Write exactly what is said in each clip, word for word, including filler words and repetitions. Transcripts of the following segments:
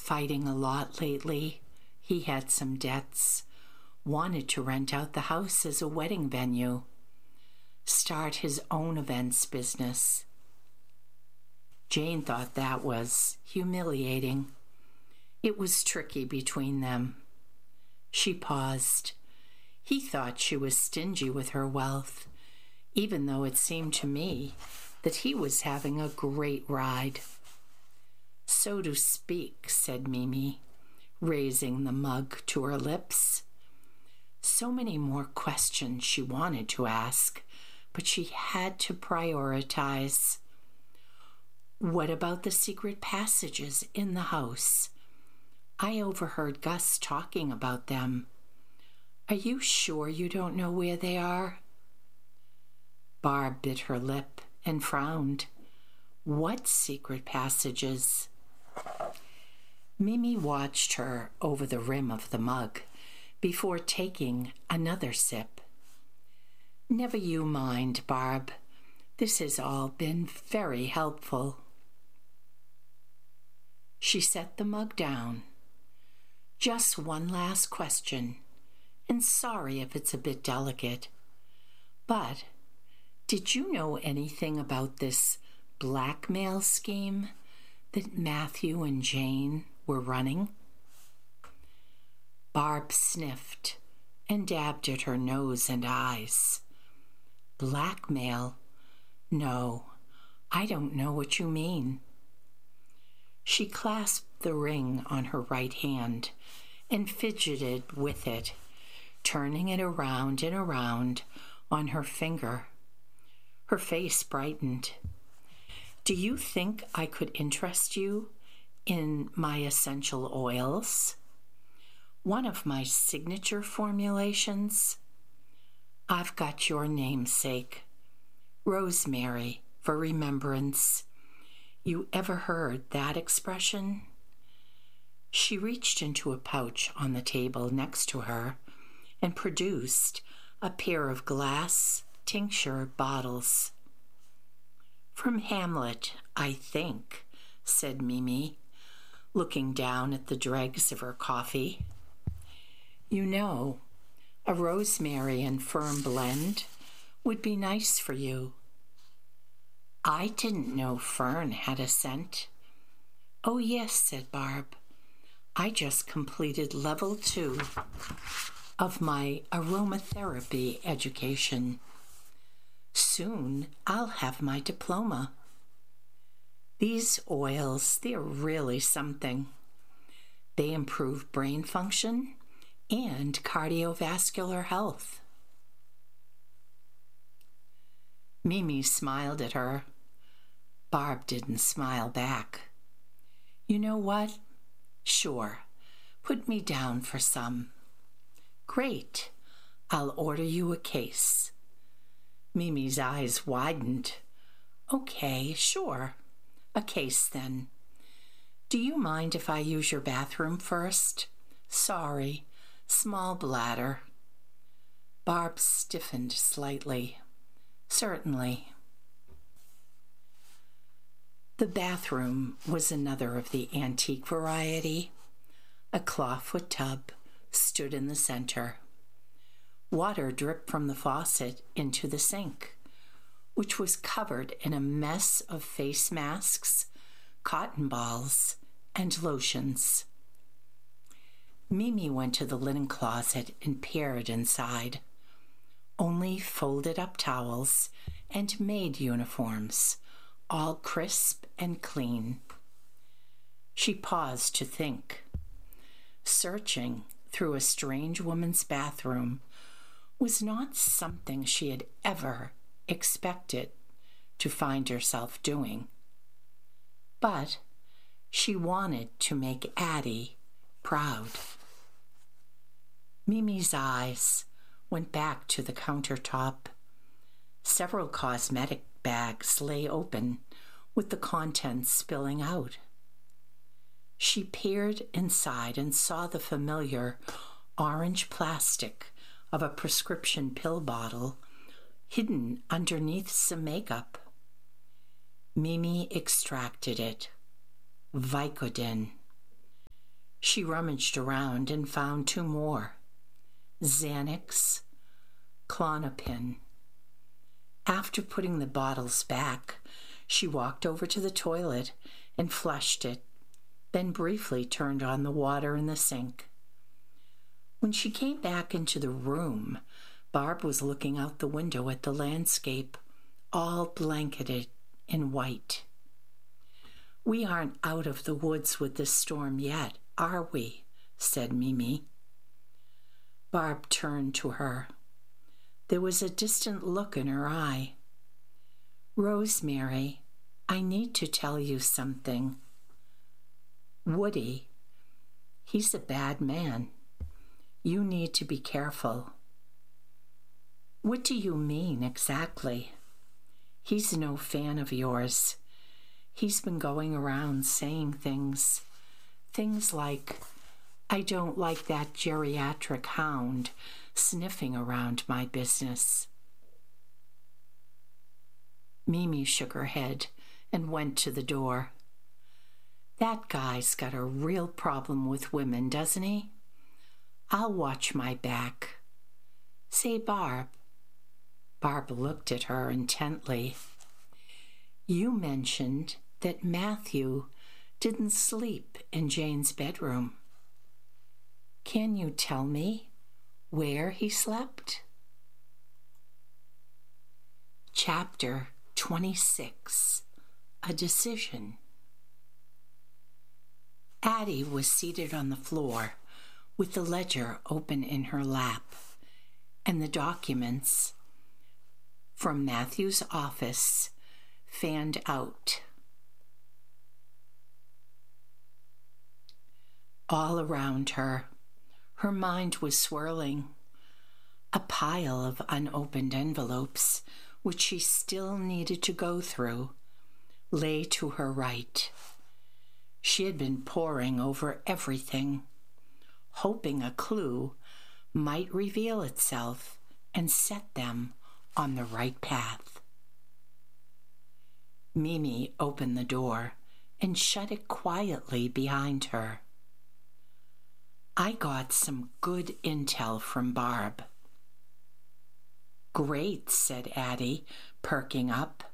fighting a lot lately. He had some debts, wanted to rent out the house as a wedding venue, start his own events business. Jane thought that was humiliating. It was tricky between them. She paused. He thought she was stingy with her wealth, even though it seemed to me that he was having a great ride. So to speak, said Mimi, raising the mug to her lips. So many more questions she wanted to ask, but she had to prioritize. What about the secret passages in the house? I overheard Gus talking about them. Are you sure you don't know where they are? Barb bit her lip and frowned. What secret passages? Mimi watched her over the rim of the mug before taking another sip. Never you mind, Barb. This has all been very helpful. She set the mug down. Just one last question, and sorry if it's a bit delicate, but did you know anything about this blackmail scheme that Matthew and Jane were running? Barb sniffed and dabbed at her nose and eyes. Blackmail? No, I don't know what you mean. She clasped the ring on her right hand and fidgeted with it, turning it around and around on her finger. Her face brightened. Do you think I could interest you in my essential oils? One of my signature formulations? I've got your namesake, rosemary, for remembrance. You ever heard that expression? She reached into a pouch on the table next to her and produced a pair of glass tincture bottles. From Hamlet, I think, said Mimi, looking down at the dregs of her coffee. You know, a rosemary and fern blend would be nice for you. I didn't know fern had a scent. Oh, yes, said Barb. I just completed level two of my aromatherapy education. Soon I'll have my diploma. These oils, they're really something. They improve brain function and cardiovascular health. Mimi smiled at her. Barb didn't smile back. You know what? Sure, put me down for some. Great, I'll order you a case. Mimi's eyes widened. Okay, sure, a case then. Do you mind if I use your bathroom first? Sorry, small bladder. Barb stiffened slightly. Certainly. The bathroom was another of the antique variety. A clawfoot tub stood in the center. Water dripped from the faucet into the sink, which was covered in a mess of face masks, cotton balls, and lotions. Mimi went to the linen closet and peered inside. Only folded-up towels and maid uniforms, all crisp and clean. She paused to think. Searching through a strange woman's bathroom was not something she had ever expected to find herself doing. But she wanted to make Addie proud. Mimi's eyes went back to the countertop. Several cosmetic bags lay open, with the contents spilling out. She peered inside and saw the familiar orange plastic of a prescription pill bottle hidden underneath some makeup. Mimi extracted it. Vicodin. She rummaged around and found two more. Xanax, Klonopin. After putting the bottles back, she walked over to the toilet and flushed it, then briefly turned on the water in the sink. When she came back into the room, Barb was looking out the window at the landscape, all blanketed in white. "We aren't out of the woods with this storm yet, are we?" said Mimi. Barb turned to her. There was a distant look in her eye. "Rosemary, I need to tell you something. Woody, he's a bad man. You need to be careful." "What do you mean exactly?" "He's no fan of yours. He's been going around saying things. Things like, 'I don't like that geriatric hound sniffing around my business.'" Mimi shook her head and went to the door. "That guy's got a real problem with women, doesn't he? I'll watch my back. Say, Barb." Barb looked at her intently. "You mentioned that Matthew didn't sleep in Jane's bedroom. Can you tell me where he slept?" Chapter twenty-six. A Decision. Addie was seated on the floor with the ledger open in her lap and the documents from Matthew's office fanned out. All around her, her mind was swirling. A pile of unopened envelopes, which she still needed to go through, lay to her right. She had been poring over everything, hoping a clue might reveal itself and set them on the right path. Mimi opened the door and shut it quietly behind her. "I got some good intel from Barb." "Great," said Addie, perking up.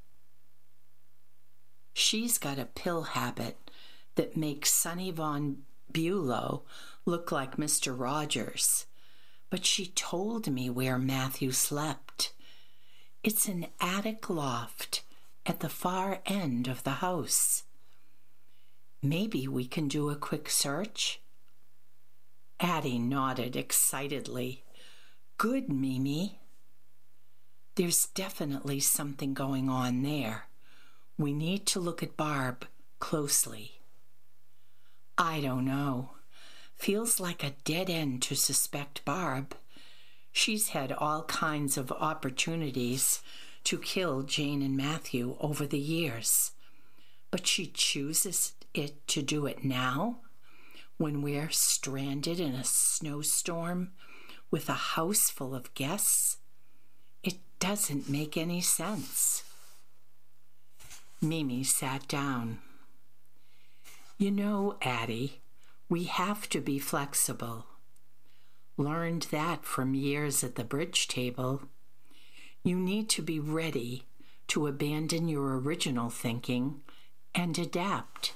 "She's got a pill habit that makes Sonny Von Bulow look like Mister Rogers, but she told me where Matthew slept. It's an attic loft at the far end of the house. Maybe we can do a quick search?" Addie nodded excitedly. "Good, Mimi. There's definitely something going on there. We need to look at Barb closely." "I don't know. Feels like a dead end to suspect Barb. She's had all kinds of opportunities to kill Jane and Matthew over the years, but she chooses it to do it now, when we're stranded in a snowstorm with a house full of guests. It doesn't make any sense." Mimi sat down. "You know, Addie, we have to be flexible. Learned that from years at the bridge table. You need to be ready to abandon your original thinking and adapt.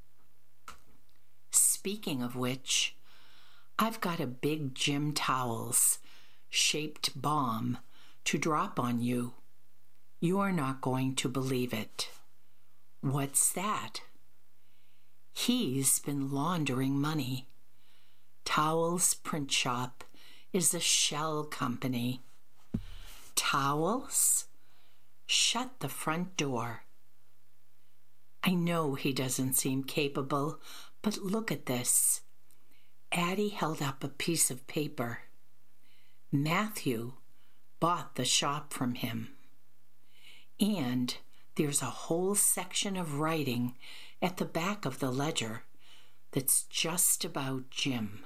Speaking of which, I've got a big Jim Towels shaped bomb to drop on you. You're not going to believe it." "What's that?" "He's been laundering money. Towels Print Shop is a shell company." "Towels?" "Shut the front door." "I know he doesn't seem capable, but look at this." Addie held up a piece of paper. "Matthew bought the shop from him. And there's a whole section of writing at the back of the ledger that's just about Jim.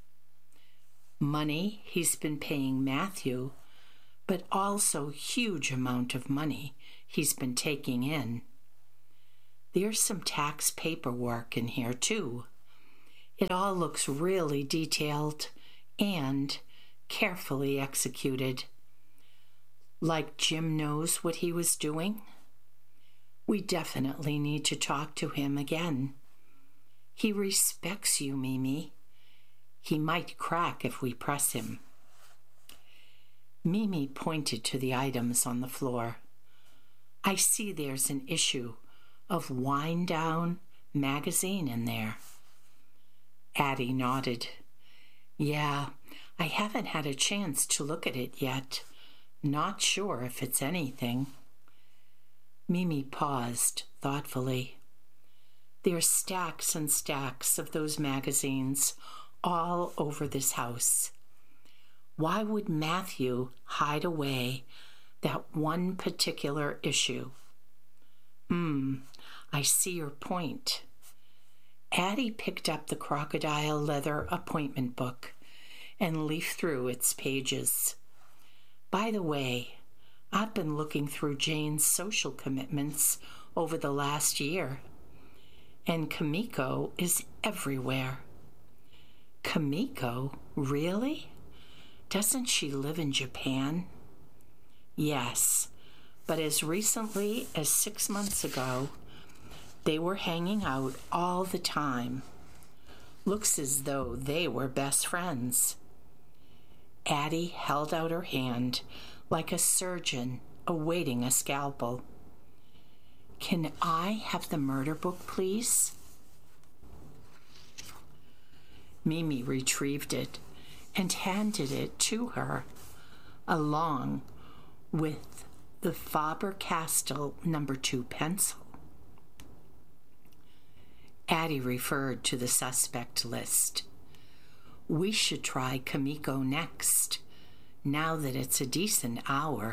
Money he's been paying Matthew, but also huge amount of money he's been taking in. There's some tax paperwork in here, too. It all looks really detailed and carefully executed. Like Jim knows what he was doing. We definitely need to talk to him again. He respects you, Mimi. He might crack if we press him. Mimi pointed to the items on the floor. I see there's an issue of Wind Down magazine in there. Addie nodded. Yeah, I haven't had a chance to look at it yet. Not sure if it's anything. Mimi paused thoughtfully. There's stacks and stacks of those magazines all over this house. Why would Matthew hide away that one particular issue? Hmm, I see your point. Addie picked up the crocodile leather appointment book and leafed through its pages. By the way, I've been looking through Jane's social commitments over the last year, and Kimiko is everywhere. Kimiko? Really? Doesn't she live in Japan? Yes, but as recently as six months ago, they were hanging out all the time. Looks as though they were best friends. Addie held out her hand like a surgeon awaiting a scalpel. Can I have the murder book, please? Mimi retrieved it and handed it to her, along with the Faber-Castell number two pencil. Addie referred to the suspect list. We should try Kimiko next, now that it's a decent hour.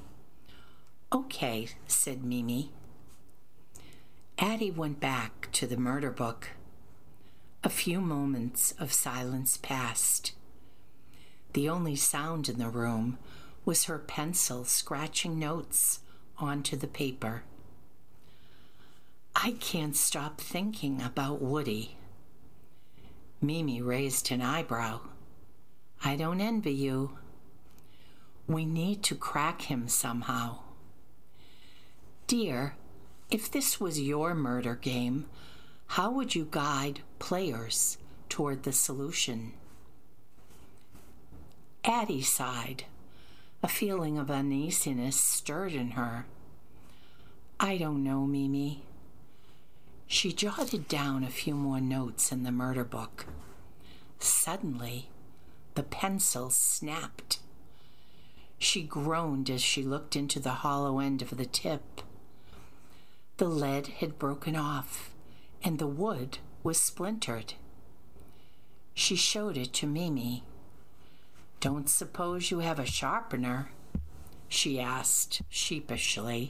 Okay, said Mimi. Addie went back to the murder book. A few moments of silence passed. The only sound in the room was her pencil scratching notes onto the paper. I can't stop thinking about Woody. Mimi raised an eyebrow. I don't envy you. We need to crack him somehow. Dear, if this was your murder game, how would you guide players toward the solution? Addie sighed. A feeling of uneasiness stirred in her. I don't know, Mimi. She jotted down a few more notes in the murder book. Suddenly, the pencil snapped. She groaned as she looked into the hollow end of the tip. The lead had broken off, and the wood was splintered. She showed it to Mimi. Don't suppose you have a sharpener? She asked sheepishly.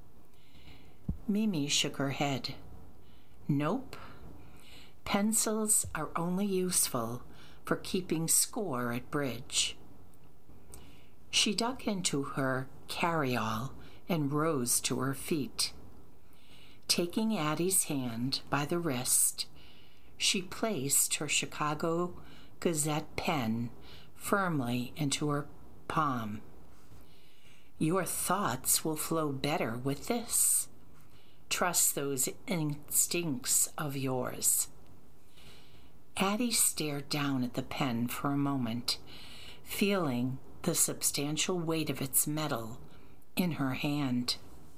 Mimi shook her head. Nope. Pencils are only useful for keeping score at bridge. She dug into her carryall and rose to her feet. Taking Addie's hand by the wrist, she placed her Chicago Gazette pen firmly into her palm. Your thoughts will flow better with this. Trust those instincts of yours. Addie stared down at the pen for a moment, feeling the substantial weight of its metal in her hand.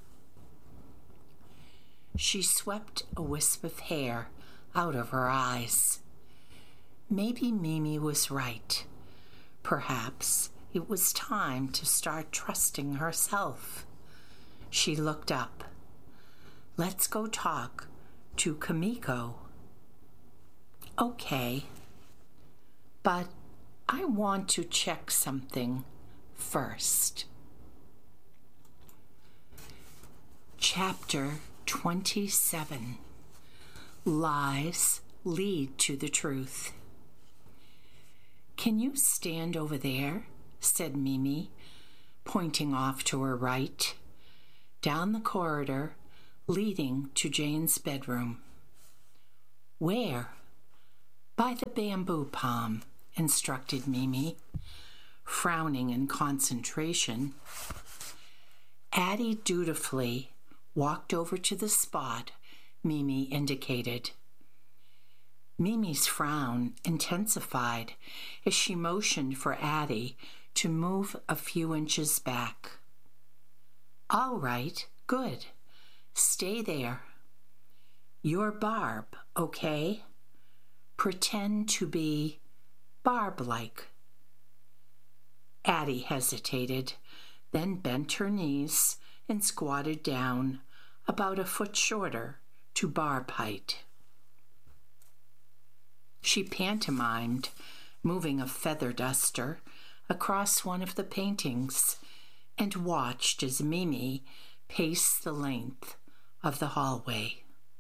She swept a wisp of hair out of her eyes. Maybe Mimi was right. Perhaps it was time to start trusting herself. She looked up. Let's go talk to Kimiko. Okay, but I want to check something first. Chapter twenty-seven. Lies lead to the truth. Can you stand over there? Said Mimi, pointing off to her right, down the corridor – leading to Jane's bedroom. Where? By the bamboo palm, instructed Mimi, frowning in concentration. Addie dutifully walked over to the spot Mimi indicated. Mimi's frown intensified as she motioned for Addie to move a few inches back. All right, good. Stay there. You're Barb, okay? Pretend to be Barb-like. Addie hesitated, then bent her knees and squatted down about a foot shorter to Barb height. She pantomimed, moving a feather duster across one of the paintings, and watched as Mimi paced the length of the hallway.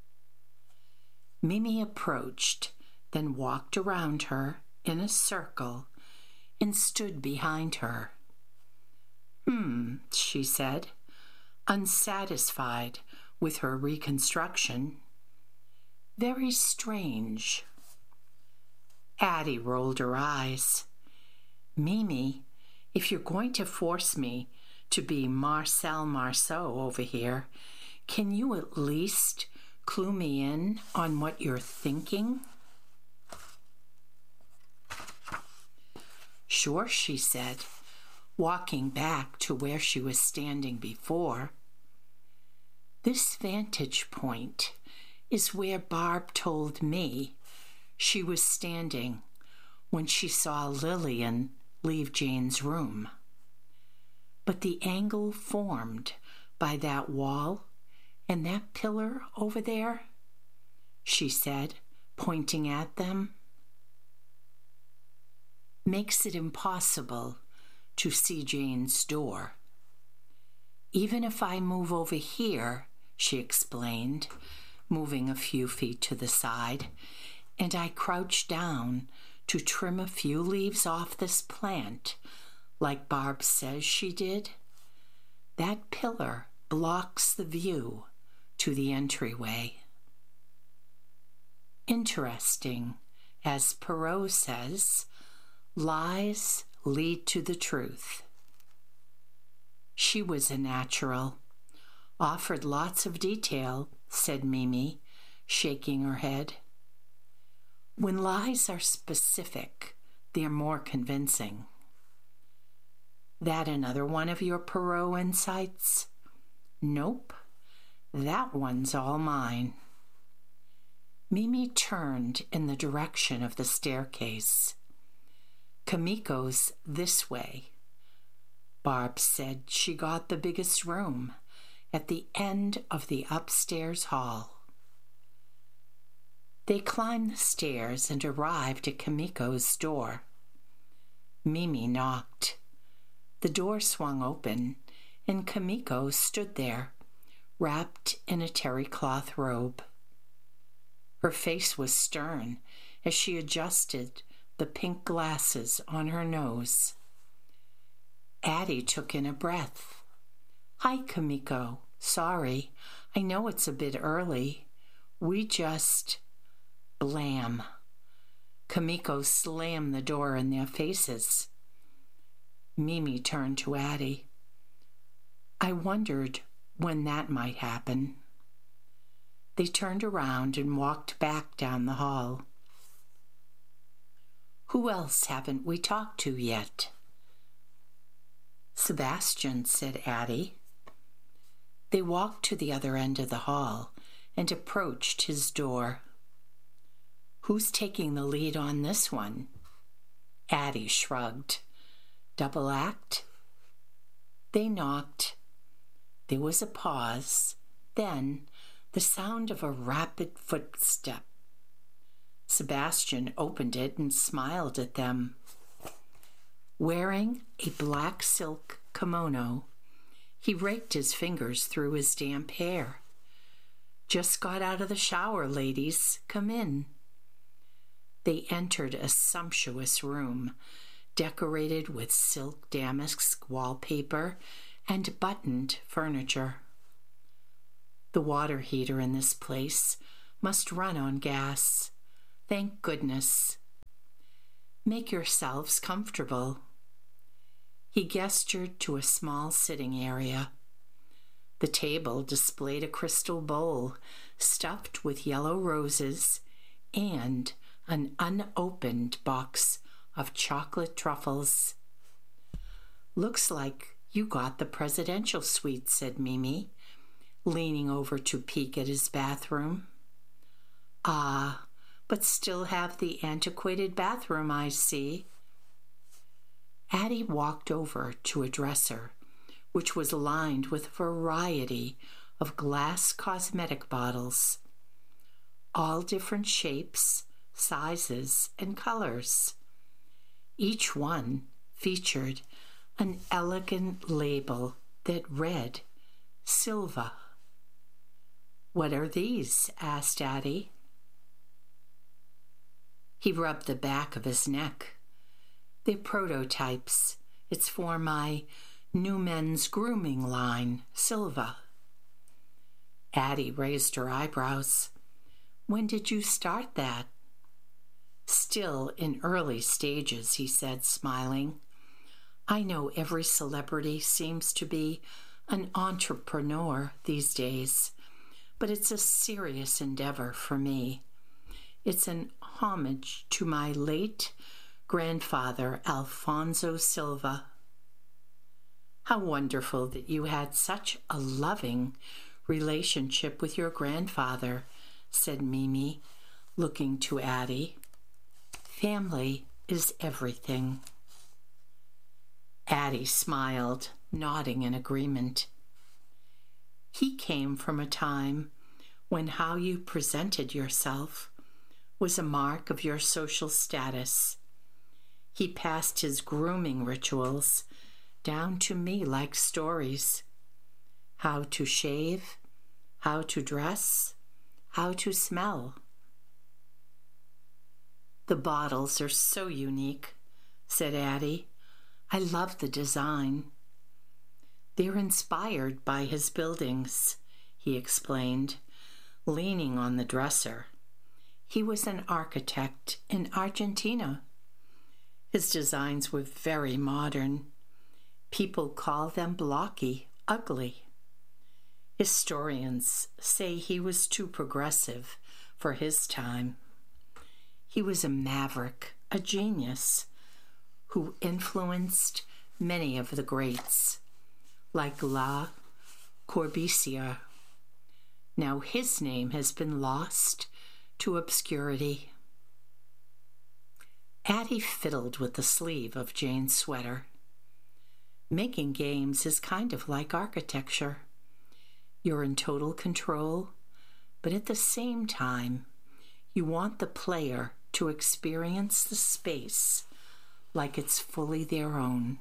Mimi approached, then walked around her in a circle and stood behind her. Hmm, she said, unsatisfied with her reconstruction. Very strange. Addie rolled her eyes. Mimi, if you're going to force me to be Marcel Marceau over here, can you at least clue me in on what you're thinking? Sure, she said, walking back to where she was standing before. This vantage point is where Barb told me she was standing when she saw Lillian leave Jane's room. But the angle formed by that wall and that pillar over there, she said, pointing at them, makes it impossible to see Jane's door. Even if I move over here, she explained, moving a few feet to the side, and I crouch down to trim a few leaves off this plant, like Barb says she did, that pillar blocks the view to the entryway. Interesting, as Perrault says, lies lead to the truth. She was a natural, offered lots of detail, said Mimi, shaking her head. When lies are specific, they're more convincing. That another one of your Perrault insights? Nope, that one's all mine. Mimi turned in the direction of the staircase. Kamiko's this way. Barb said she got the biggest room at the end of the upstairs hall. They climbed the stairs and arrived at Kamiko's door. Mimi knocked. The door swung open, and Kamiko stood there, wrapped in a terry cloth robe. Her face was stern as she adjusted the pink glasses on her nose. Addie took in a breath. Hi, Kamiko. Sorry, I know it's a bit early. We just... Blam. Kamiko slammed the door in their faces. Mimi turned to Addie. I wondered when that might happen. They turned around and walked back down the hall. Who else haven't we talked to yet? Sebastian, said Addie. They walked to the other end of the hall and approached his door. Who's taking the lead on this one? Addie shrugged. Double act? They knocked. There was a pause, then the sound of a rapid footstep. Sebastian opened it and smiled at them. Wearing a black silk kimono, he raked his fingers through his damp hair. Just got out of the shower, ladies. Come in. They entered a sumptuous room, decorated with silk damask wallpaper and buttoned furniture. The water heater in this place must run on gas. Thank goodness. Make yourselves comfortable. He gestured to a small sitting area. The table displayed a crystal bowl stuffed with yellow roses and an unopened box of chocolate truffles. Looks like you got the presidential suite, said Mimi, leaning over to peek at his bathroom. Ah, but still have the antiquated bathroom, I see. Addie walked over to a dresser, which was lined with a variety of glass cosmetic bottles, all different shapes, sizes, and colors. Each one featured an elegant label that read Silva. What are these? Asked Addie. He rubbed the back of his neck. They're prototypes. It's for my new men's grooming line, Silva. Addie raised her eyebrows. When did you start that? Still in early stages, he said, smiling. I know every celebrity seems to be an entrepreneur these days, but it's a serious endeavor for me. It's an homage to my late grandfather, Alfonso Silva. How wonderful that you had such a loving relationship with your grandfather, said Mimi, looking to Addie. Family is everything. Addie smiled, nodding in agreement. He came from a time when how you presented yourself was a mark of your social status. He passed his grooming rituals down to me like stories. How to shave, how to dress, how to smell. The bottles are so unique, said Addie. I love the design. They're inspired by his buildings, he explained, leaning on the dresser. He was an architect in Argentina. His designs were very modern. People call them blocky, ugly. Historians say he was too progressive for his time. He was a maverick, a genius, who influenced many of the greats, like Le Corbusier. Now his name has been lost to obscurity. Addie fiddled with the sleeve of Jane's sweater. Making games is kind of like architecture. You're in total control, but at the same time, you want the player to experience the space like it's fully their own.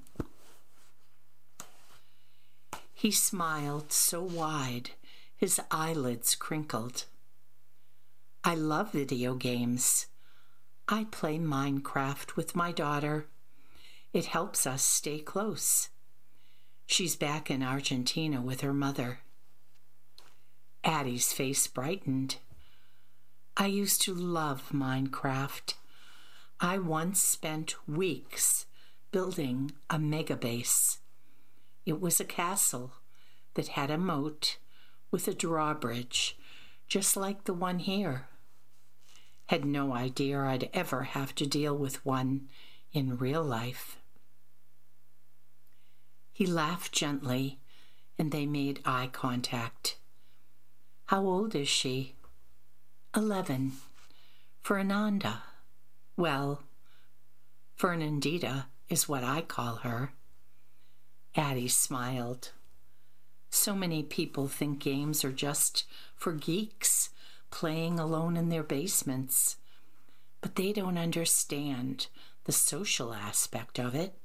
He smiled so wide, his eyelids crinkled. I love video games. I play Minecraft with my daughter. It helps us stay close. She's back in Argentina with her mother. Addie's face brightened. I used to love Minecraft. I once spent weeks building a mega base. It was a castle that had a moat with a drawbridge, just like the one here. Had no idea I'd ever have to deal with one in real life. He laughed gently, and they made eye contact. How old is she? Eleven. Fernanda. Well, Fernandita is what I call her. Addie smiled. So many people think games are just for geeks playing alone in their basements, but they don't understand the social aspect of it.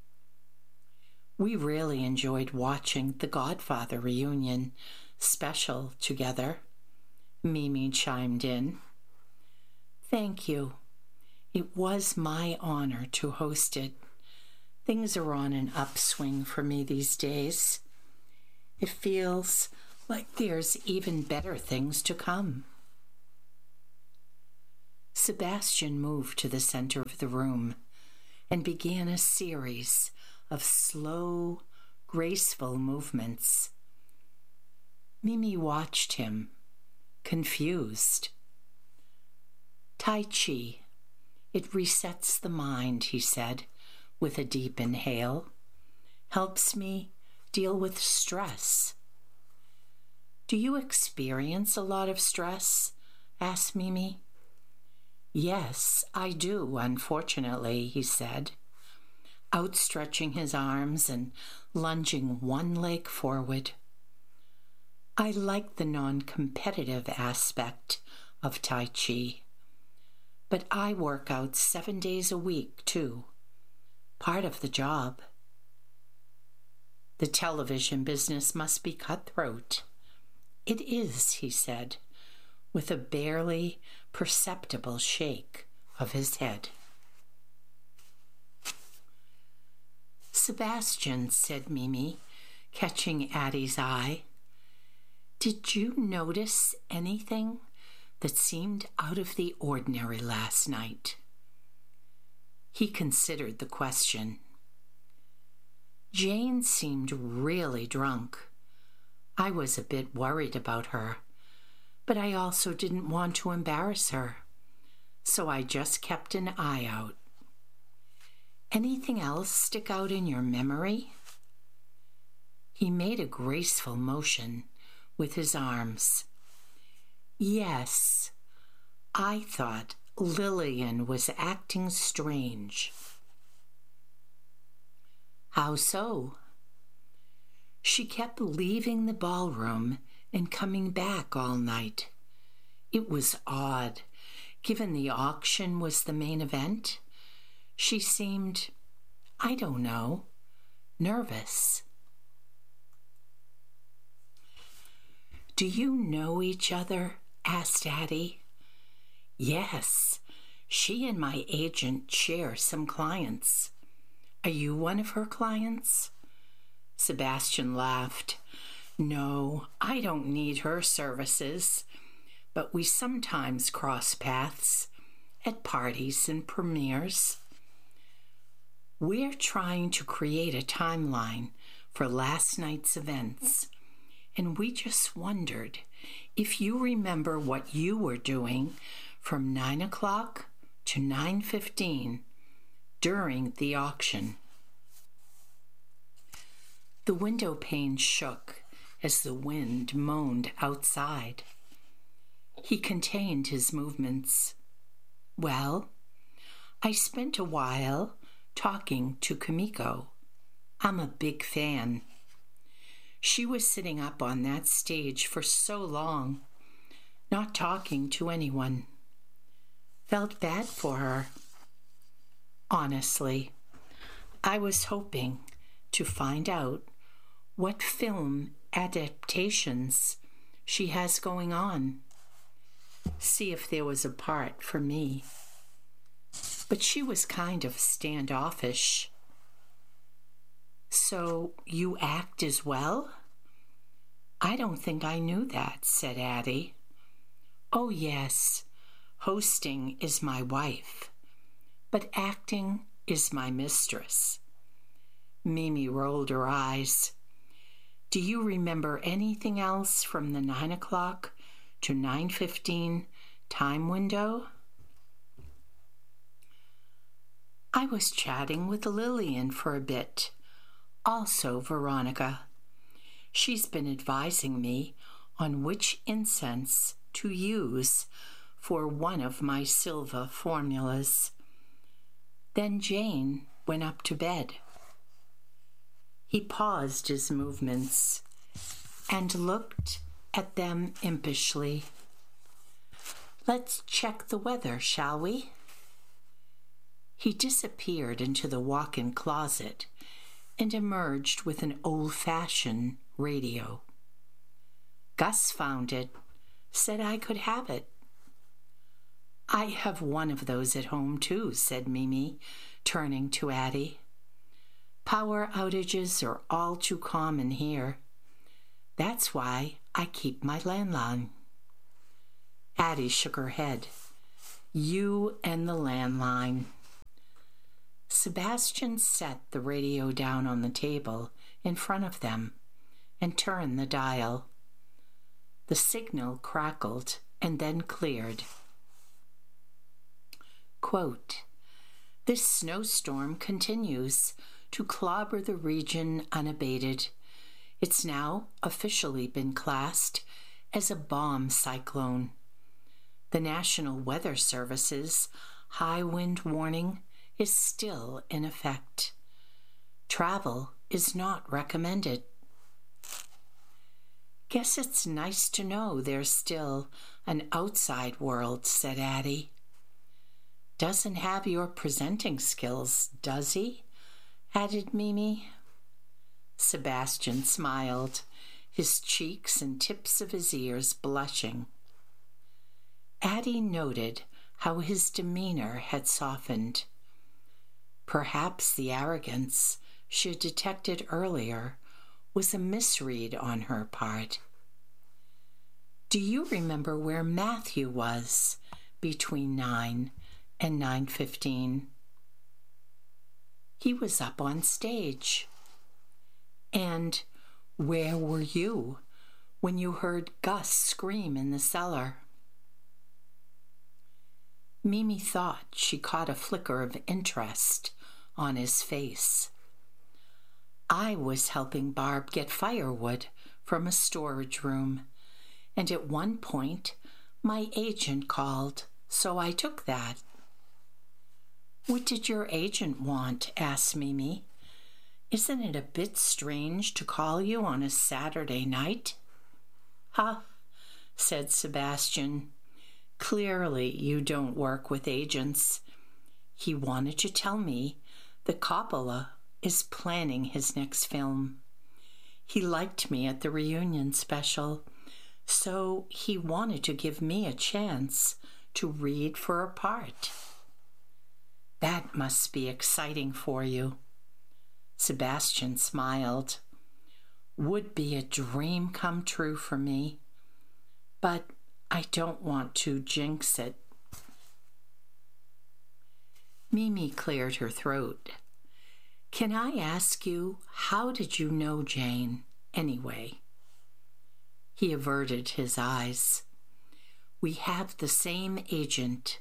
We really enjoyed watching the Godfather reunion special together, Mimi chimed in. Thank you. It was my honor to host it. Things are on an upswing for me these days. It feels like there's even better things to come. Sebastian moved to the center of the room and began a series of slow, graceful movements. Mimi watched him, confused. Tai Chi. It resets the mind, he said, with a deep inhale. Helps me deal with stress. Do you experience a lot of stress? Asked Mimi. Yes, I do, unfortunately, he said, outstretching his arms and lunging one leg forward. I like the non-competitive aspect of Tai Chi, but I work out seven days a week, too. Part of the job. The television business must be cutthroat. It is, he said, with a barely perceptible shake of his head. Sebastian, said Mimi, catching Addie's eye, did you notice anything that seemed out of the ordinary last night? He considered the question. Jane seemed really drunk. I was a bit worried about her, but I also didn't want to embarrass her, so I just kept an eye out. Anything else stick out in your memory? He made a graceful motion with his arms. Yes, I thought Lillian was acting strange. How so? She kept leaving the ballroom and coming back all night. It was odd, given the auction was the main event. She seemed, I don't know, nervous. Do you know each other? Asked Addie. Yes, she and my agent share some clients. Are you one of her clients? Sebastian laughed. No, I don't need her services, but we sometimes cross paths at parties and premieres. We're trying to create a timeline for last night's events, and we just wondered if you remember what you were doing from nine o'clock to nine fifteen during the auction. The window pane shook as the wind moaned outside. He contained his movements. Well, I spent a while talking to Kimiko. I'm a big fan. She was sitting up on that stage for so long, not talking to anyone. Felt bad for her. Honestly, I was hoping to find out what film adaptations she has going on. See if there was a part for me. But she was kind of standoffish. So you act as well? I don't think I knew that, said Addie. Oh, yes, hosting is my wife, but acting is my mistress. Mimi rolled her eyes. Do you remember anything else from the nine o'clock to nine fifteen time window? I was chatting with Lillian for a bit. Also Veronica. She's been advising me on which incense to use for one of my Silva formulas. Then Jane went up to bed. He paused his movements and looked at them impishly. Let's check the weather, shall we? He disappeared into the walk-in closet and emerged with an old-fashioned radio. Gus found it, said I could have it. I have one of those at home too, said Mimi, turning to Addie. Power outages are all too common here. That's why I keep my landline. Addie shook her head. You and the landline. Sebastian set the radio down on the table in front of them and turned the dial. The signal crackled and then cleared. Quote, "This snowstorm continues to clobber the region unabated. It's now officially been classed as a bomb cyclone. The National Weather Service's high wind warning is still in effect. Travel is not recommended." "Guess it's nice to know there's still an outside world," said Addie. "Doesn't have your presenting skills, does he?" added Mimi. Sebastian smiled, his cheeks and tips of his ears blushing. Addie noted how his demeanor had softened. Perhaps the arrogance she had detected earlier was a misread on her part. "Do you remember where Matthew was between nine and nine fifteen?" "He was up on stage." "And where were you when you heard Gus scream in the cellar?" Mimi thought she caught a flicker of interest on his face. "I was helping Barb get firewood from a storage room, and at one point my agent called, so I took that." "What did your agent want?" asked Mimi. "Isn't it a bit strange to call you on a Saturday night?" "Huh," said Sebastian. "Clearly you don't work with agents. He wanted to tell me that Coppola is planning his next film. He liked me at the reunion special, so he wanted to give me a chance to read for a part." "That must be exciting for you." Sebastian smiled. "Would be a dream come true for me, but I don't want to jinx it." Mimi cleared her throat. "Can I ask you, how did you know Jane, anyway?" He averted his eyes. "We have the same agent."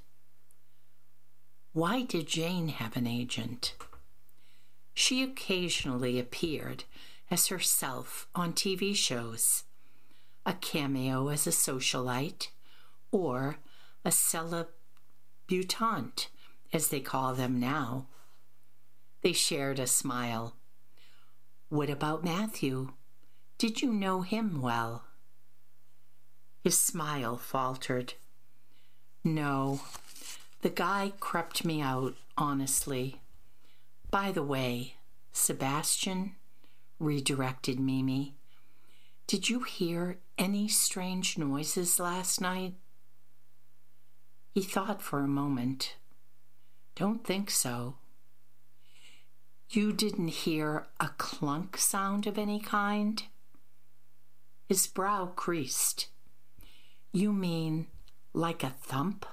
"Why did Jane have an agent?" "She occasionally appeared as herself on T V shows. A cameo as a socialite, or a celebutante, as they call them now." They shared a smile. "What about Matthew? Did you know him well?" His smile faltered. "No, the guy crept me out, honestly. By the way, Sebastian," redirected Mimi, "did you hear any strange noises last night?" He thought for a moment. "Don't think so." "You didn't hear a clunk sound of any kind?" His brow creased. "You mean like a thump?"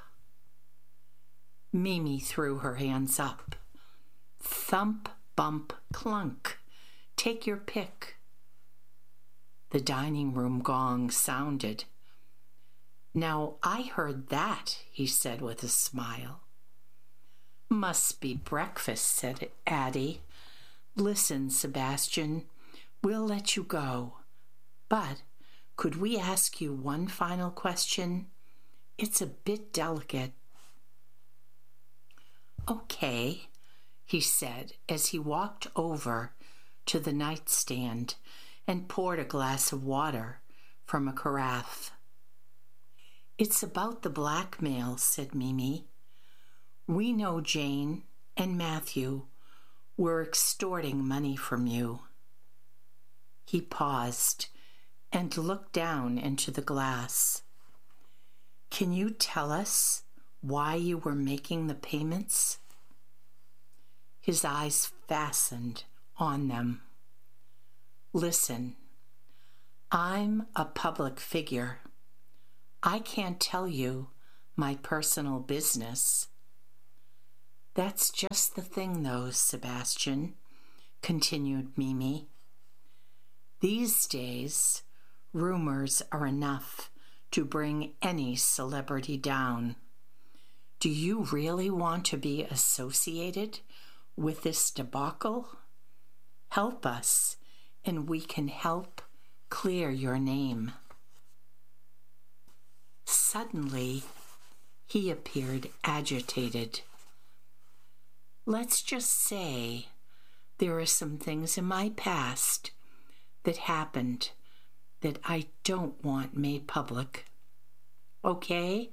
Mimi threw her hands up. "Thump, bump, clunk. Take your pick." The dining room gong sounded. "Now I heard that," he said with a smile. "Must be breakfast," said Addie. "Listen, Sebastian, we'll let you go. But could we ask you one final question? It's a bit delicate." "Okay," he said as he walked over to the nightstand and poured a glass of water from a carafe. "It's about the blackmail," said Mimi. "We know Jane and Matthew were extorting money from you." He paused and looked down into the glass. "Can you tell us why you were making the payments?" His eyes fastened on them. "Listen, I'm a public figure. I can't tell you my personal business. That's just the thing, though, Sebastian, continued Mimi. These days, rumors are enough to bring any celebrity down. Do you really want to be associated with this debacle? Help us, and we can help clear your name. Suddenly, he appeared agitated. Let's just say there are some things in my past that happened that I don't want made public. Okay?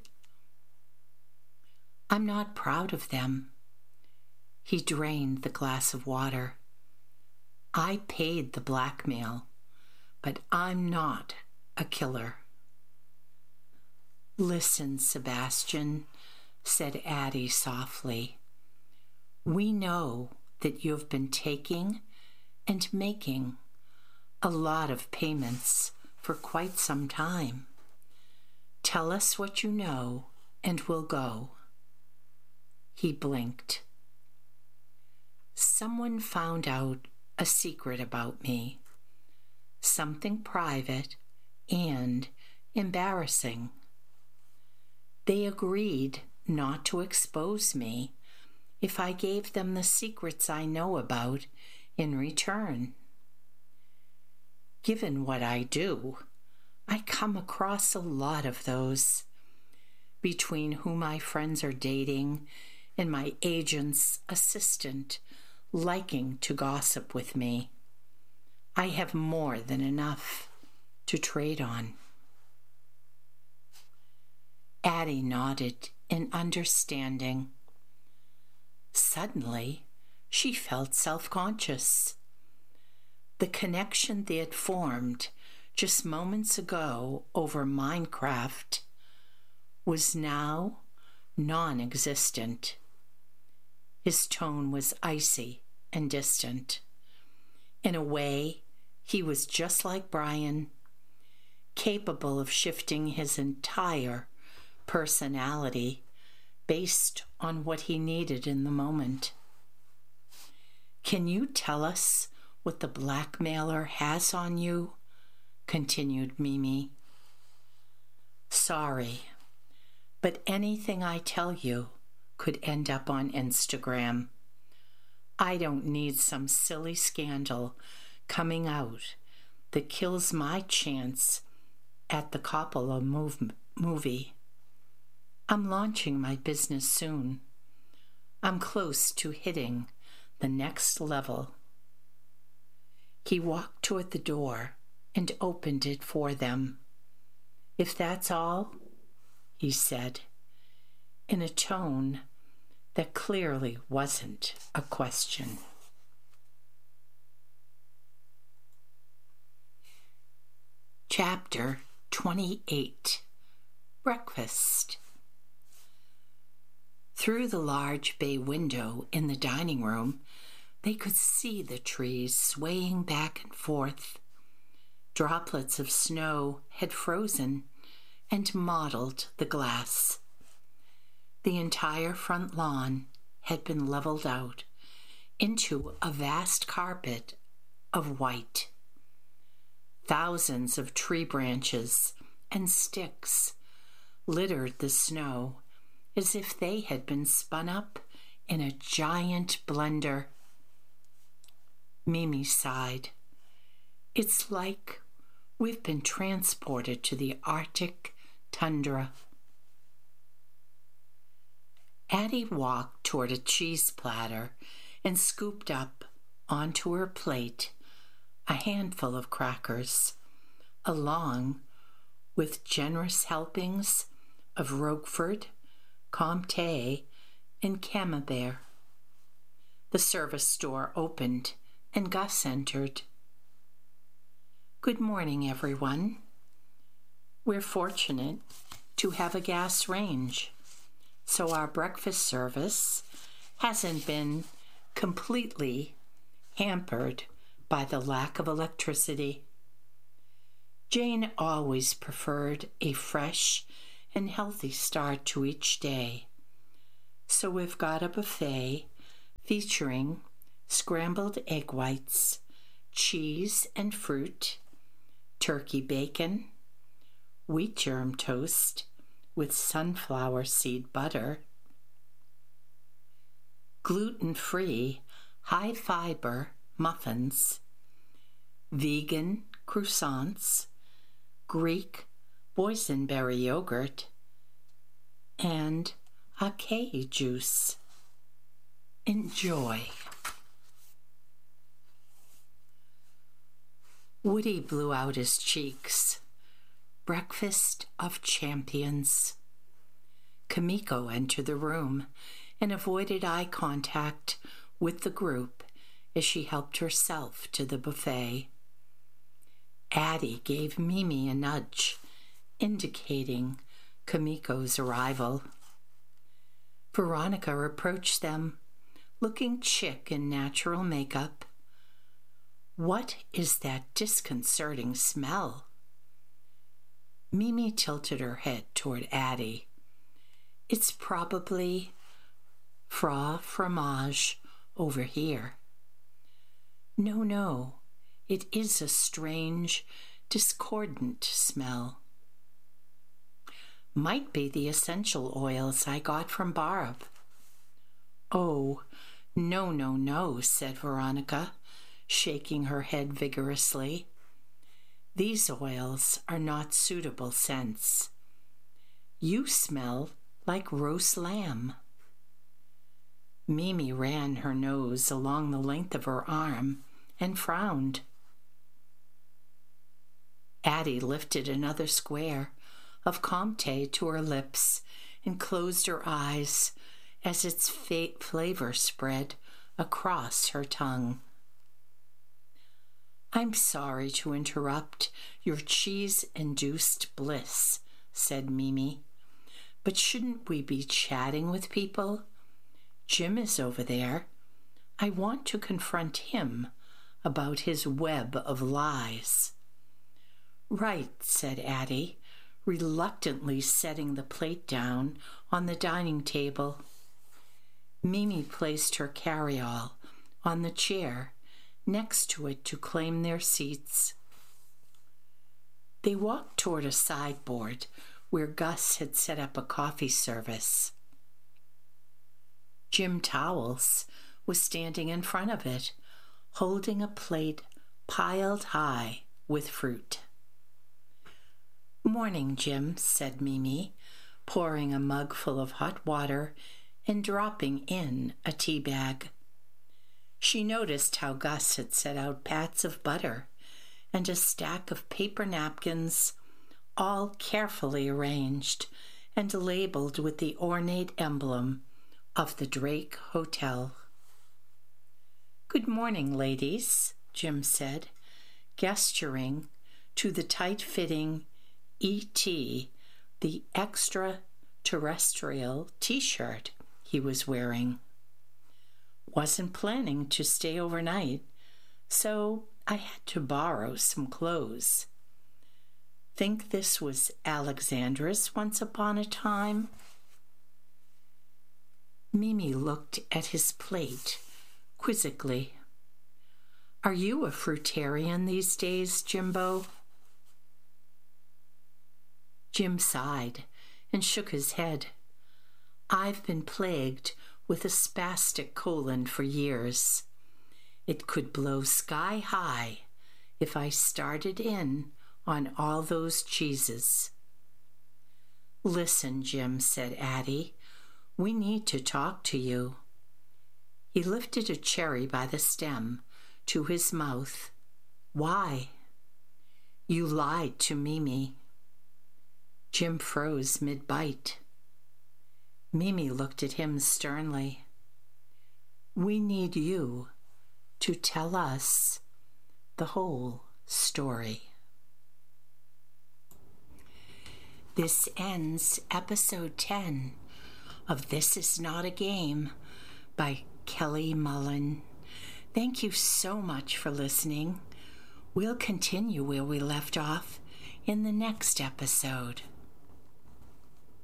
I'm not proud of them. He drained the glass of water. I paid the blackmail, but I'm not a killer. Listen, Sebastian, said Addie softly. We know that you've been taking and making a lot of payments for quite some time. Tell us what you know and we'll go. He blinked. Someone found out a secret about me, something private and embarrassing. They agreed not to expose me if I gave them the secrets I know about in return. Given what I do, I come across a lot of those, between who my friends are dating and my agent's assistant liking to gossip with me. I have more than enough to trade on. Addie nodded in understanding. Suddenly, she felt self-conscious. The connection they had formed just moments ago over Minecraft was now non-existent. His tone was icy and distant. In a way, he was just like Brian, capable of shifting his entire personality based on what he needed in the moment. Can you tell us what the blackmailer has on you? Continued Mimi. Sorry, but anything I tell you could end up on Instagram. I don't need some silly scandal coming out that kills my chance at the Coppola move- movie. I'm launching my business soon. I'm close to hitting the next level. He walked toward the door and opened it for them. If that's all, he said, in a tone that clearly wasn't a question. Chapter twenty-eight. Breakfast. Through the large bay window in the dining room, they could see the trees swaying back and forth. Droplets of snow had frozen and mottled the glass. The entire front lawn had been leveled out into a vast carpet of white. Thousands of tree branches and sticks littered the snow as if they had been spun up in a giant blender. Mimi sighed. It's like we've been transported to the Arctic tundra. Addie walked toward a cheese platter and scooped up onto her plate a handful of crackers, along with generous helpings of Roquefort, Comté, and Camembert. The service door opened and Gus entered. Good morning, everyone. We're fortunate to have a gas range, so our breakfast service hasn't been completely hampered by the lack of electricity. Jane always preferred a fresh and healthy start to each day. So we've got a buffet featuring scrambled egg whites, cheese and fruit, turkey bacon, wheat germ toast with sunflower seed butter, gluten-free, high-fiber muffins, vegan croissants, Greek boysenberry yogurt, and acai juice. Enjoy. Woody blew out his cheeks. Breakfast of champions. Kimiko entered the room and avoided eye contact with the group as she helped herself to the buffet. Addie gave Mimi a nudge, indicating Kimiko's arrival. Veronica approached them, looking chic in natural makeup. What is that disconcerting smell? Mimi tilted her head toward Addie. It's probably fra fromage over here. No, no, it is a strange, discordant smell. Might be the essential oils I got from Barb. Oh, no, no, no, said Veronica, shaking her head vigorously. These oils are not suitable scents. You smell like roast lamb. Mimi ran her nose along the length of her arm and frowned. Addie lifted another square of Comté to her lips and closed her eyes as its fa- flavor spread across her tongue. I'm sorry to interrupt your cheese-induced bliss, said Mimi, but shouldn't we be chatting with people? Jim is over there. I want to confront him about his web of lies. Right, said Addie, reluctantly setting the plate down on the dining table. Mimi placed her carryall on the chair next to it to claim their seats. They walked toward a sideboard where Gus had set up a coffee service. Jim Towels was standing in front of it, holding a plate piled high with fruit. Morning, Jim, said Mimi, pouring a mug full of hot water and dropping in a tea bag. She noticed how Gus had set out pats of butter and a stack of paper napkins, all carefully arranged and labeled with the ornate emblem of the Drake Hotel. Good morning, ladies, Jim said, gesturing to the tight-fitting E T, the extraterrestrial T-shirt he was wearing. Wasn't planning to stay overnight, so I had to borrow some clothes. Think this was Alexandra's once upon a time? Mimi looked at his plate quizzically. Are you a fruitarian these days, Jimbo? Jim sighed and shook his head. I've been plagued with a spastic colon for years. It could blow sky high if I started in on all those cheeses. Listen, Jim, said Addie, we need to talk to you. He lifted a cherry by the stem to his mouth. Why? You lied to Mimi. Jim froze mid-bite. Mimi looked at him sternly. We need you to tell us the whole story. This ends episode ten of This Is Not a Game by Kelly Mullen. Thank you so much for listening. We'll continue where we left off in the next episode.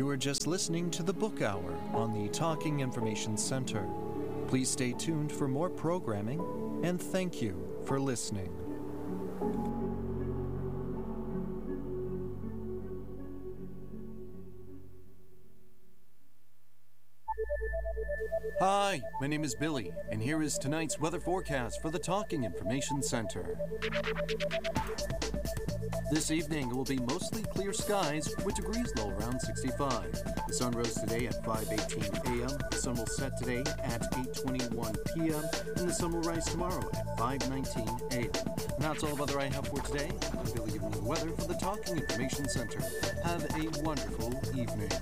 were just listening to the Book Hour on the Talking Information Center. Please stay tuned for more programming, and thank you for listening. Hi, my name is Billy, and here is tonight's weather forecast for the Talking Information Center. This evening it will be mostly clear skies with degrees low around sixty-five. The sun rose today at five eighteen a m The sun will set today at eight twenty-one p m and the sun will rise tomorrow at five nineteen a m And that's all the weather I have for today. I'm Billy giving you the weather for the Talking Information Center. Have a wonderful evening.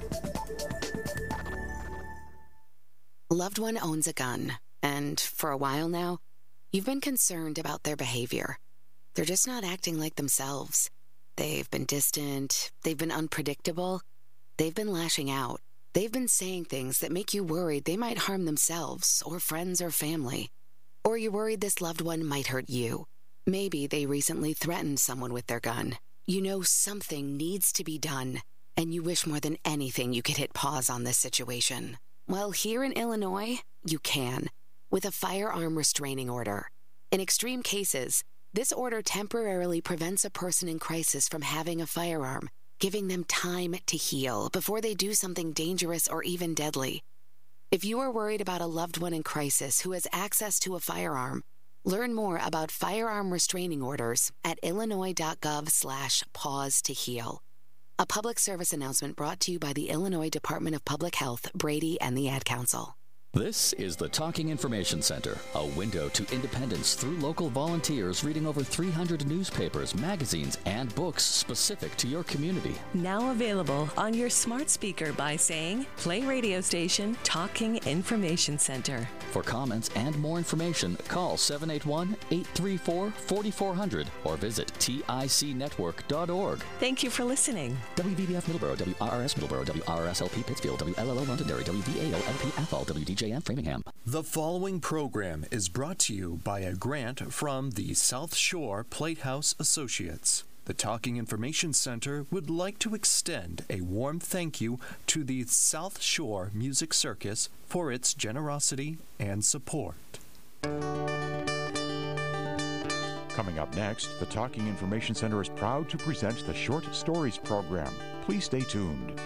A loved one owns a gun, and for a while now, you've been concerned about their behavior. They're just not acting like themselves. They've been distant, they've been unpredictable, they've been lashing out. They've been saying things that make you worried they might harm themselves or friends or family. Or you're worried this loved one might hurt you. Maybe they recently threatened someone with their gun. You know something needs to be done, and you wish more than anything you could hit pause on this situation. Well, here in Illinois, you can, with a firearm restraining order. In extreme cases, this order temporarily prevents a person in crisis from having a firearm, giving them time to heal before they do something dangerous or even deadly. If you are worried about a loved one in crisis who has access to a firearm, learn more about firearm restraining orders at illinois.gov slash pause to heal. A public service announcement brought to you by the Illinois Department of Public Health, Brady, and the Ad Council. This is the Talking Information Center, a window to independence through local volunteers reading over three hundred newspapers, magazines, and books specific to your community. Now available on your smart speaker by saying, play radio station Talking Information Center. For comments and more information, call seven eight one, eight three four, four four zero zero or visit T I C network dot org. Thank you for listening. W V B F Middleborough, W R R S Middleborough, W R R S L P Pittsfield, W L L O Londonderry, W V A O L P Athol, W D J M Framingham. The following program is brought to you by a grant from the South Shore Platehouse Associates. The Talking Information Center would like to extend a warm thank you to the South Shore Music Circus for its generosity and support. Coming up next, the Talking Information Center is proud to present the Short Stories program. Please stay tuned.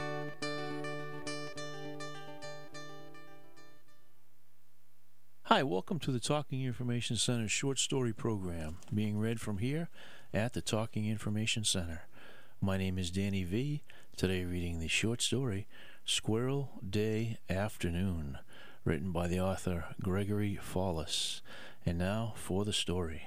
Hi, welcome to the Talking Information Center short story program, being read from here at the Talking Information Center. My name is Danny V. Today reading the short story, Squirrel Day Afternoon, written by the author Gregory Follis. And now for the story.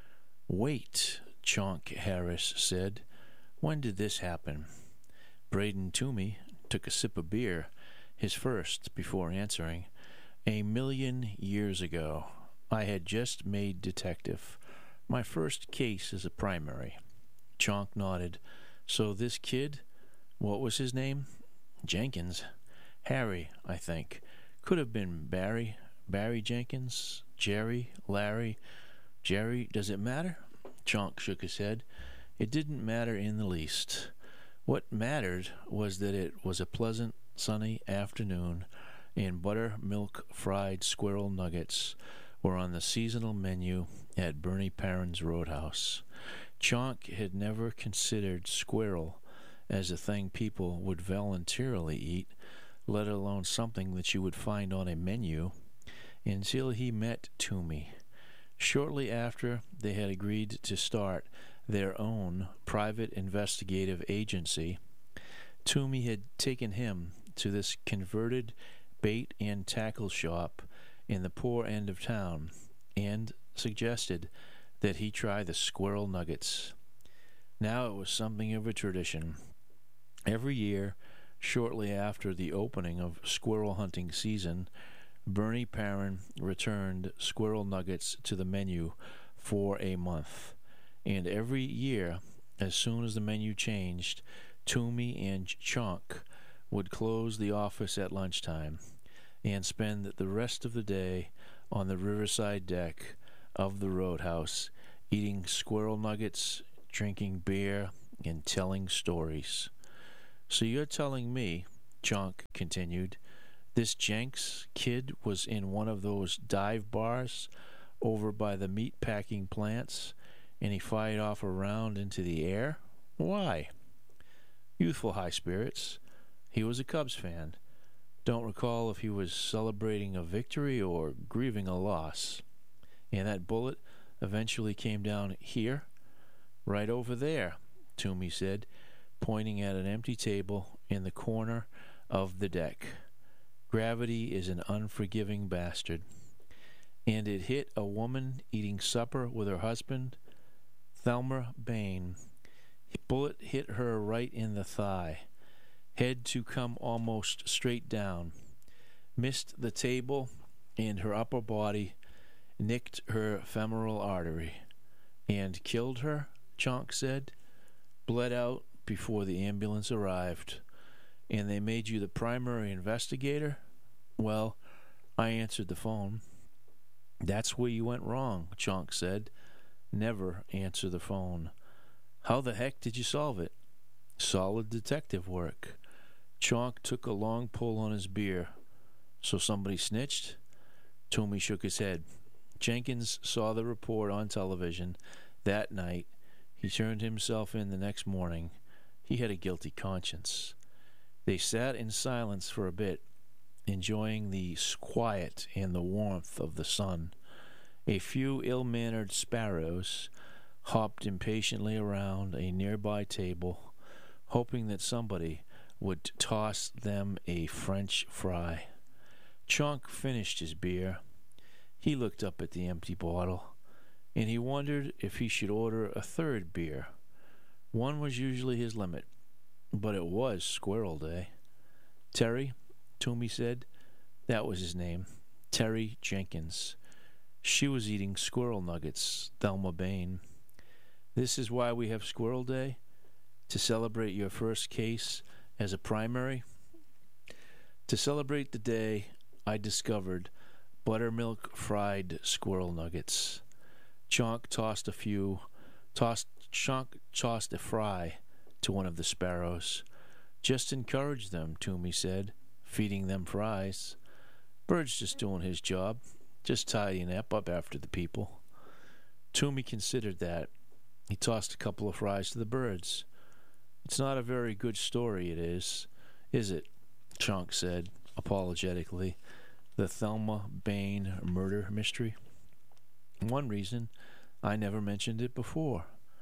Wait, Chonk Harris said. When did this happen? Braden Toomey took a sip of beer, his first, before answering. A million years ago, I had just made detective. My first case as a primary. Chonk nodded. So this kid, what was his name? Jenkins. Harry, I think. Could have been Barry. Barry Jenkins. Jerry. Larry. Jerry, does it matter? Chonk shook his head. It didn't matter in the least. What mattered was that it was a pleasant, sunny afternoon, and buttermilk fried squirrel nuggets were on the seasonal menu at Bernie Parent's Roadhouse. Chonk had never considered squirrel as a thing people would voluntarily eat, let alone something that you would find on a menu, until he met Toomey. Shortly after they had agreed to start their own private investigative agency, Toomey had taken him to this converted bait and tackle shop in the poor end of town and suggested that he try the squirrel nuggets. Now it was something of a tradition. Every year, shortly after the opening of squirrel hunting season, Bernie Parent returned squirrel nuggets to the menu for a month. And every year, as soon as the menu changed, Toomey and Chonk would close the office at lunchtime and spend the rest of the day on the riverside deck of the Roadhouse, eating squirrel nuggets, drinking beer, and telling stories. So you're telling me, Chunk continued. This Jenks kid was in one of those dive bars over by the meat-packing plants, and he fired off a round into the air? Why? Youthful high spirits. He was a Cubs fan. Don't recall if he was celebrating a victory or grieving a loss. And that bullet eventually came down here, right over there, Toomey said, pointing at an empty table in the corner of the deck. Gravity is an unforgiving bastard. And it hit a woman eating supper with her husband, Thelma Bain. Bullet hit her right in the thigh. Head to come almost straight down. Missed the table, and her upper body nicked her femoral artery. And killed her, Chonk said. Bled out before the ambulance arrived. And they made you the primary investigator? Well, I answered the phone. That's where you went wrong, Chonk said. Never answer the phone. How the heck did you solve it? Solid detective work. Chonk took a long pull on his beer. So somebody snitched? Toomey shook his head. Jenkins saw the report on television that night. He turned himself in the next morning. He had a guilty conscience. They sat in silence for a bit, enjoying the quiet and the warmth of the sun. A few ill-mannered sparrows hopped impatiently around a nearby table, hoping that somebody would toss them a French fry. Chonk finished his beer. He looked up at the empty bottle, and he wondered if he should order a third beer. One was usually his limit, but it was Squirrel Day. Terry, Toomey said. That was his name. Terry Jenkins. She was eating squirrel nuggets, Thelma Bain. This is why we have Squirrel Day? To celebrate your first case as a primary? To celebrate the day I discovered buttermilk fried squirrel nuggets. Chonk tossed a few, tossed, Chonk tossed a fry to one of the sparrows. Just encourage them, Toomey said, feeding them fries. Bird's just doing his job, just tidying up up after the people. Toomey considered that. He tossed a couple of fries to the birds. It's not a very good story, it is, is it? Chonk said, apologetically. The Thelma Bain murder mystery. One reason I never mentioned it before.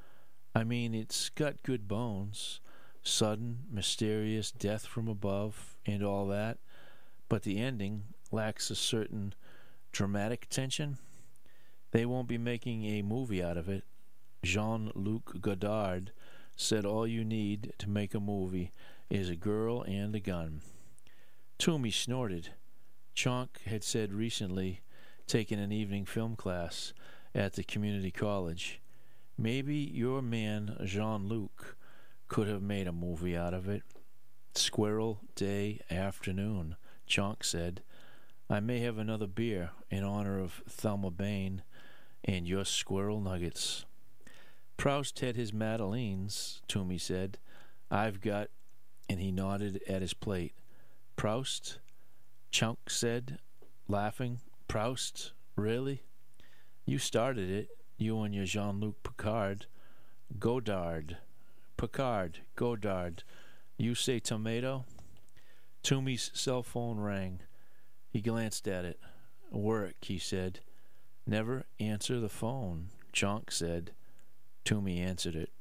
I mean, it's got good bones. Sudden, mysterious death from above and all that. But the ending lacks a certain dramatic tension. They won't be making a movie out of it. Jean-Luc Godard said all you need to make a movie is a girl and a gun. Toomey snorted. Chonk had said recently, taking an evening film class at the community college, maybe your man Jean-Luc could have made a movie out of it. Squirrel Day afternoon, Chonk said. I may have another beer in honor of Thelma Bain and your squirrel nuggets. Proust had his Madeleines, Toomey said. I've got, and he nodded at his plate. Proust? Chonk said, laughing. Proust? Really? You started it, you and your Jean-Luc Picard. Godard. Picard. Godard. You say tomato? Toomey's cell phone rang. He glanced at it. Work, he said. Never answer the phone, Chonk said. Toomey answered it.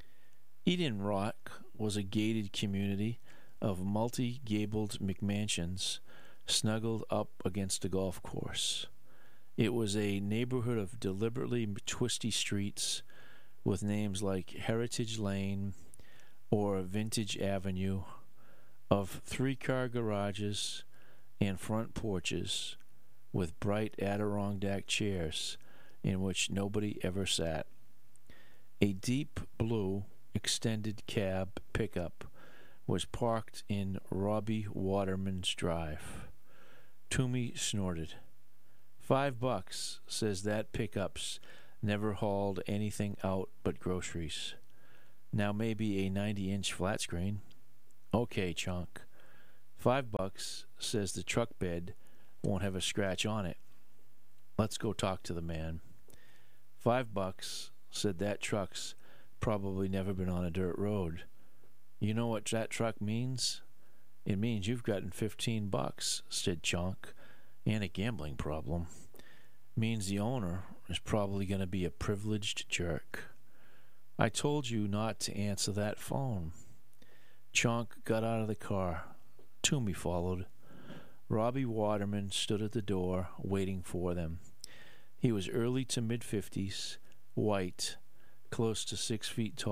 Eden Rock was a gated community of multi-gabled McMansions snuggled up against a golf course. It was a neighborhood of deliberately twisty streets with names like Heritage Lane or Vintage Avenue, of three-car garages and front porches with bright Adirondack chairs in which nobody ever sat. A deep blue extended cab pickup was parked in Robbie Waterman's drive. Toomey snorted. Five bucks, says that pickup's never hauled anything out but groceries. Now maybe a ninety-inch flat screen. Okay, Chonk. Five bucks says the truck bed won't have a scratch on it. Let's go talk to the man. Five bucks said that truck's probably never been on a dirt road. You know what that truck means? It means you've gotten fifteen bucks, said Chunk, and a gambling problem. Means the owner is probably going to be a privileged jerk. I told you not to answer that phone. Chunk got out of the car. Toomey followed. Robbie Waterman stood at the door, waiting for them. He was early to mid-fifties, white, close to six feet tall.